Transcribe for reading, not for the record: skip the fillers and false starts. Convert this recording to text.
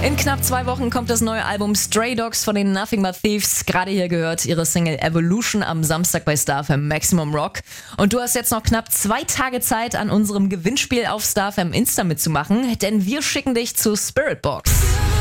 In knapp 2 Wochen kommt das neue Album Stray Dogs von den Nothing But Thieves. Gerade hier gehört ihre Single Evolution am Samstag bei StarFM Maximum Rock. Und du hast jetzt noch knapp 2 Tage Zeit, an unserem Gewinnspiel auf StarFM Insta mitzumachen, denn wir schicken dich zu Spiritbox.